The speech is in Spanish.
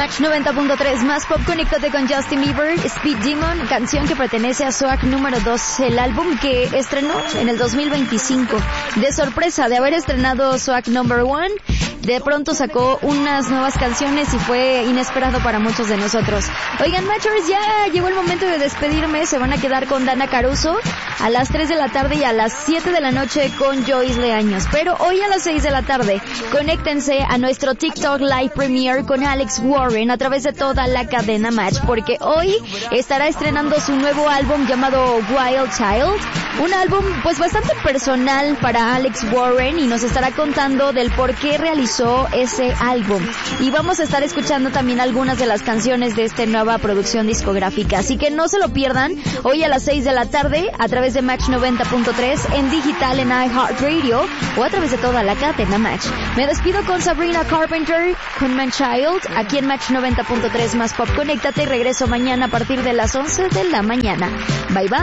Match 90.3 más pop, conéctate con Justin Bieber, Speed Demon, canción que pertenece a Swag número 2, el álbum que estrenó en el 2025. De sorpresa de haber estrenado Swag number 1, de pronto sacó unas nuevas canciones y fue inesperado para muchos de nosotros. Oigan, Matchers, ya llegó el momento de despedirme. Se van a quedar con Dana Caruso a las 3 de la tarde y a las 7 de la noche con Joyce Leaños. Pero hoy a las 6 de la tarde, conéctense a nuestro TikTok Live Premiere con Alex Warren a través de toda la cadena Match, porque hoy estará estrenando su nuevo álbum llamado Wild Child, un álbum pues bastante personal para Alex Warren, y nos estará contando del por qué realizó ese álbum. Y vamos a estar escuchando también algunas de las canciones de esta nueva producción discográfica, así que no se lo pierdan hoy a las 6 de la tarde a través de Match 90.3, en digital en iHeartRadio o a través de toda la cadena Match. Me despido con Sabrina Carpenter con Man Child aquí en Match 90.3 más pop. Conéctate y regreso mañana a partir de las 11 de la mañana. Bye bye.